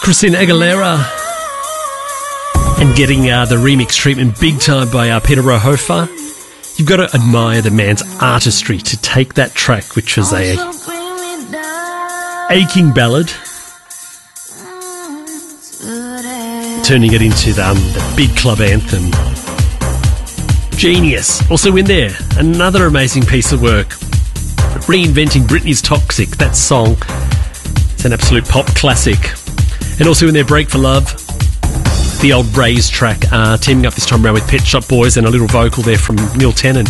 Christina Aguilera, and getting the remix treatment big time by Peter Rohofer. You've got to admire the man's artistry to take that track, which was a aching ballad, turning it into the big club anthem. Genius. Also in there, another amazing piece of work, reinventing Britney's Toxic. That song, it's an absolute pop classic. And also in there, Break for Love, the old Raise track, teaming up this time around with Pet Shop Boys, and a little vocal there from Neil Tennant.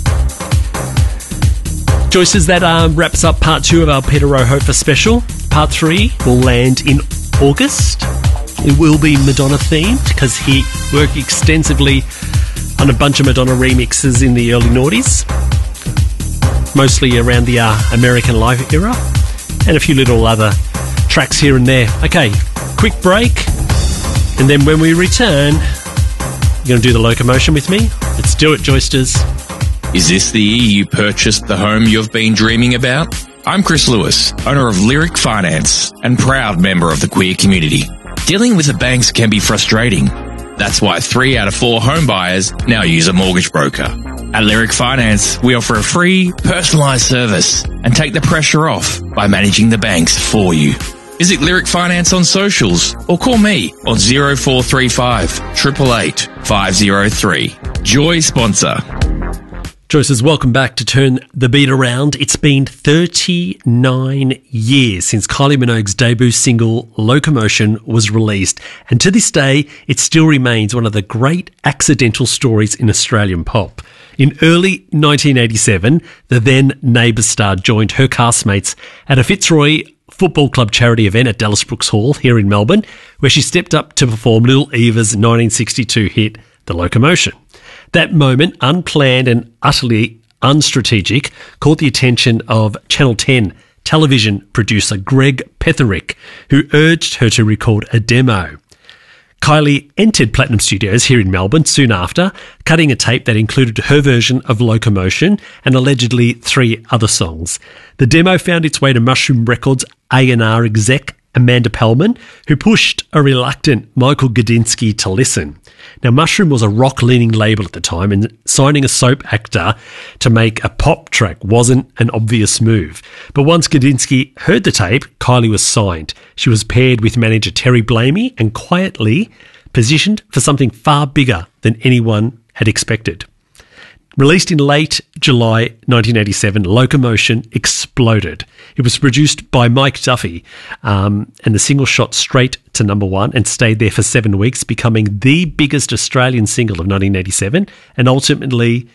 Joyce says that wraps up part 2 of our Peter Rohofer special. Part 3 will land in August. It will be Madonna themed because he worked extensively on a bunch of Madonna remixes in the early noughties, mostly around the American Life era, and a few little other tracks here and there. Okay, quick break, and then when we return, you're going to do the locomotion with me. Let's do it, Joysters. Is this the year you purchased the home you've been dreaming about? I'm Chris Lewis, owner of Lyric Finance and proud member of the queer community. Dealing with the banks can be frustrating. That's why 3 out of 4 home buyers now use a mortgage broker. At Lyric Finance, we offer a free, personalised service and take the pressure off by managing the banks for you. Visit Lyric Finance on socials or call me on 0435 888 503. Joy sponsor. Joyces, welcome back to Turn the Beat Around. It's been 39 years since Kylie Minogue's debut single, Locomotion, was released, and to this day, it still remains one of the great accidental stories in Australian pop. In early 1987, the then Neighbours star joined her castmates at a Fitzroy Football Club charity event at Dallas Brooks Hall here in Melbourne, where she stepped up to perform Little Eva's 1962 hit, The Locomotion. That moment, unplanned and utterly unstrategic, caught the attention of Channel 10 television producer Greg Petherick, who urged her to record a demo. Kylie entered Platinum Studios here in Melbourne soon after, cutting a tape that included her version of Locomotion and allegedly 3 other songs. The demo found its way to Mushroom Records A&R exec Amanda Pellman, who pushed a reluctant Michael Gudinski to listen. Now, Mushroom was a rock-leaning label at the time, and signing a soap actor to make a pop track wasn't an obvious move. But once Gudinski heard the tape, Kylie was signed. She was paired with manager Terry Blamey and quietly positioned for something far bigger than anyone had expected. Released in late July 1987, Locomotion exploded. It was produced by Mike Duffy, and the single shot straight to number 1 and stayed there for 7 weeks, becoming the biggest Australian single of 1987 and ultimately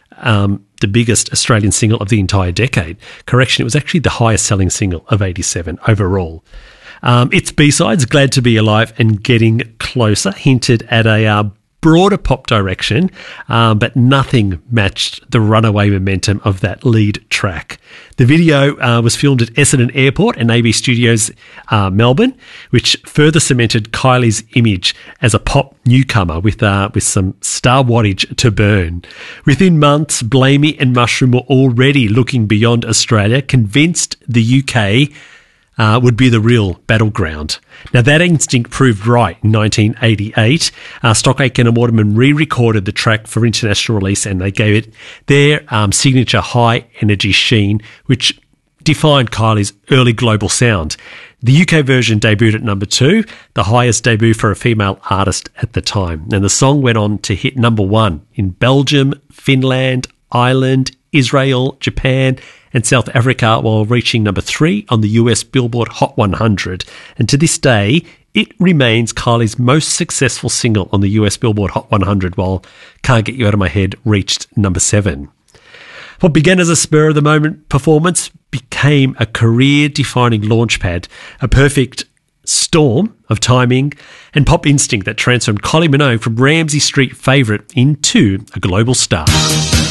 the biggest Australian single of the entire decade. Correction, it was actually the highest selling single of 87 overall. Its B-sides, Glad to Be Alive and Getting Closer, hinted at a broader pop direction, but nothing matched the runaway momentum of that lead track. The video was filmed at Essendon Airport and AB Studios Melbourne, which further cemented Kylie's image as a pop newcomer with some star wattage to burn. Within months, Blamey and Mushroom were already looking beyond Australia, convinced the UK would be the real battleground. Now, that instinct proved right in 1988. Stockachen and Waterman re-recorded the track for international release, and they gave it their signature high-energy sheen, which defined Kylie's early global sound. The UK version debuted at number 2, the highest debut for a female artist at the time. And the song went on to hit number 1 in Belgium, Finland, Ireland, Israel, Japan, and South Africa, while reaching number 3 on the US Billboard Hot 100. And to this day, it remains Kylie's most successful single on the US Billboard Hot 100, while Can't Get You Out of My Head reached number 7. What began as a spur-of-the-moment performance became a career-defining launchpad, a perfect storm of timing and pop instinct that transformed Kylie Minogue from Ramsay Street favourite into a global star.